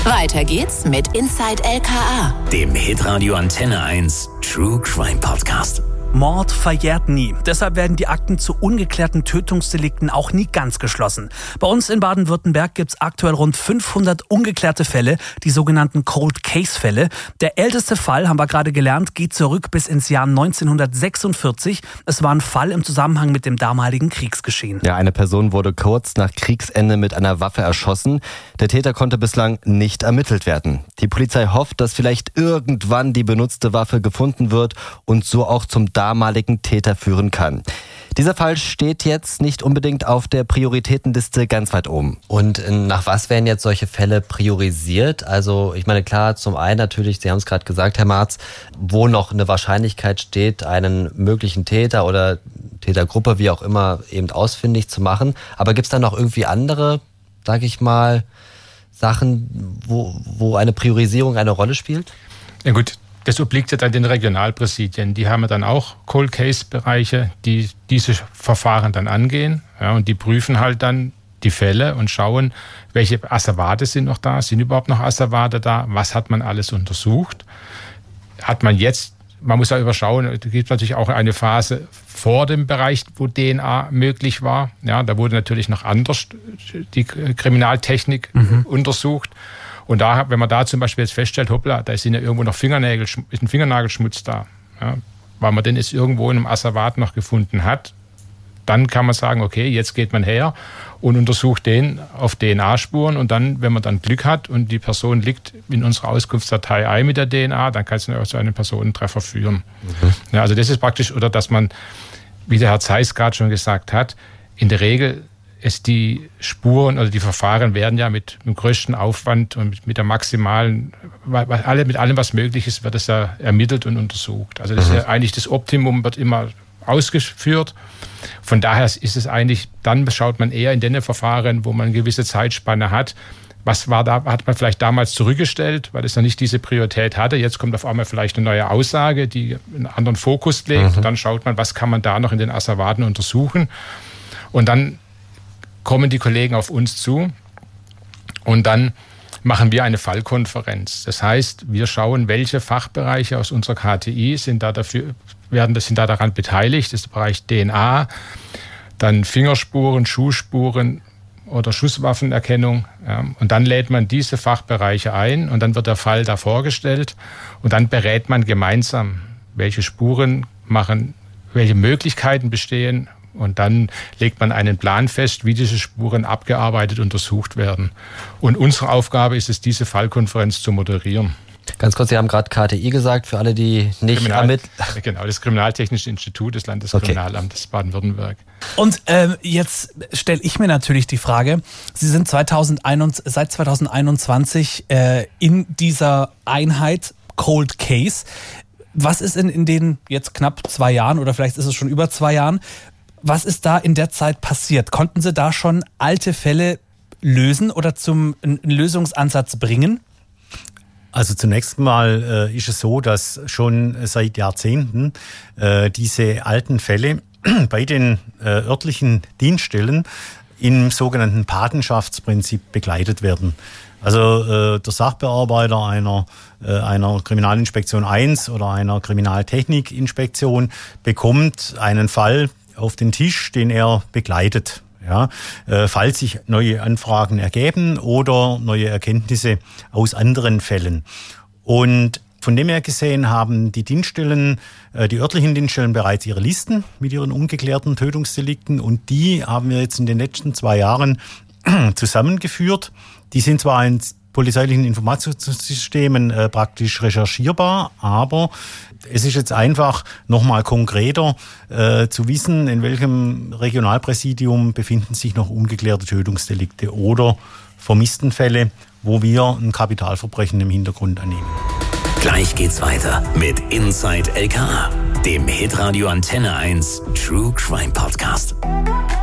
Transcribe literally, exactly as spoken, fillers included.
Weiter geht's mit Inside L K A, dem Hitradio Antenne eins True Crime Podcast. Mord verjährt nie. Deshalb werden die Akten zu ungeklärten Tötungsdelikten auch nie ganz geschlossen. Bei uns in Baden-Württemberg gibt es aktuell rund fünfhundert ungeklärte Fälle, die sogenannten Cold Case Fälle. Der älteste Fall, haben wir gerade gelernt, geht zurück bis ins Jahr neunzehnhundertsechsundvierzig. Es war ein Fall im Zusammenhang mit dem damaligen Kriegsgeschehen. Ja, eine Person wurde kurz nach Kriegsende mit einer Waffe erschossen. Der Täter konnte bislang nicht ermittelt werden. Die Polizei hofft, dass vielleicht irgendwann die benutzte Waffe gefunden wird und so auch zum damaligen Täter führen kann. Dieser Fall steht jetzt nicht unbedingt auf der Prioritätenliste ganz weit oben. Und nach was werden jetzt solche Fälle priorisiert? Also ich meine, klar, zum einen natürlich, Sie haben es gerade gesagt, Herr Marz, wo noch eine Wahrscheinlichkeit steht, einen möglichen Täter oder Tätergruppe, wie auch immer, eben ausfindig zu machen. Aber gibt es da noch irgendwie andere, sage ich mal, Sachen, wo, wo eine Priorisierung eine Rolle spielt? Ja gut, das obliegt ja dann den Regionalpräsidien. Die haben ja dann auch Cold-Case-Bereiche, die diese Verfahren dann angehen. Ja, und die prüfen halt dann die Fälle und schauen, welche Asservate sind noch da, sind überhaupt noch Asservate da, was hat man alles untersucht. Hat man jetzt, man muss ja überschauen, es gibt natürlich auch eine Phase vor dem Bereich, wo D N A möglich war. Ja, da wurde natürlich noch anders die Kriminaltechnik mhm. untersucht. Und da, wenn man da zum Beispiel jetzt feststellt, hoppla, da sind ja irgendwo noch Fingernägel, ist ein Fingernagelschmutz da, ja, weil man den jetzt irgendwo in einem Asservat noch gefunden hat, dann kann man sagen, okay, jetzt geht man her und untersucht den auf D N A-Spuren und dann, wenn man dann Glück hat und die Person liegt in unserer Auskunftsdatei ein mit der D N A, dann kann es auch zu einem Personentreffer führen. Mhm. Ja, also das ist praktisch, oder dass man, wie der Herr Zeiss gerade schon gesagt hat, in der Regel es die Spuren oder die Verfahren werden ja mit dem größten Aufwand und mit, mit der maximalen, alle, mit allem, was möglich ist, wird es ja ermittelt und untersucht. Also das mhm. ist ja eigentlich das Optimum, wird immer ausgeführt. Von daher ist es eigentlich, dann schaut man eher in den Verfahren, wo man eine gewisse Zeitspanne hat. Was war da, hat man vielleicht damals zurückgestellt, weil es noch nicht diese Priorität hatte. Jetzt kommt auf einmal vielleicht eine neue Aussage, die einen anderen Fokus legt. Mhm. Dann schaut man, was kann man da noch in den Asservaten untersuchen. Und dann kommen die Kollegen auf uns zu und dann machen wir eine Fallkonferenz. Das heißt, wir schauen, welche Fachbereiche aus unserer K T I sind da dafür, werden, sind da daran beteiligt. Das ist der Bereich D N A, dann Fingerspuren, Schuhspuren oder Schusswaffenerkennung. Ja. Und dann lädt man diese Fachbereiche ein und dann wird der Fall da vorgestellt und dann berät man gemeinsam, welche Spuren machen, welche Möglichkeiten bestehen. Und dann legt man einen Plan fest, wie diese Spuren abgearbeitet, untersucht werden. Und unsere Aufgabe ist es, diese Fallkonferenz zu moderieren. Ganz kurz, Sie haben gerade K T I gesagt, für alle, die nicht ermitteln. Genau, das Kriminaltechnische Institut des Landeskriminalamtes okay. Baden-Württemberg. Und ähm, jetzt stelle ich mir natürlich die Frage, Sie sind zweitausendeinundzwanzig, seit zweitausendeinundzwanzig äh, in dieser Einheit Cold Case. Was ist in, in den jetzt knapp zwei Jahren oder vielleicht ist es schon über zwei Jahren, was ist da in der Zeit passiert? Konnten Sie da schon alte Fälle lösen oder zum einen Lösungsansatz bringen? Also zunächst mal äh, ist es so, dass schon seit Jahrzehnten äh, diese alten Fälle bei den äh, örtlichen Dienststellen im sogenannten Patenschaftsprinzip begleitet werden. Also äh, der Sachbearbeiter einer, äh, einer Kriminalinspektion eins oder einer Kriminaltechnikinspektion bekommt einen Fall auf den Tisch, den er begleitet. Ja, äh, falls sich neue Anfragen ergeben oder neue Erkenntnisse aus anderen Fällen. Und von dem her gesehen haben die Dienststellen, äh, die örtlichen Dienststellen bereits ihre Listen mit ihren ungeklärten Tötungsdelikten und die haben wir jetzt in den letzten zwei Jahren zusammengeführt. Die sind zwar in polizeilichen Informationssystemen äh, praktisch recherchierbar, aber es ist jetzt einfach nochmal konkreter äh, zu wissen, in welchem Regionalpräsidium befinden sich noch ungeklärte Tötungsdelikte oder Vermisstenfälle, wo wir ein Kapitalverbrechen im Hintergrund annehmen. Gleich geht's weiter mit Inside L K A, dem Hitradio Antenne eins True Crime Podcast.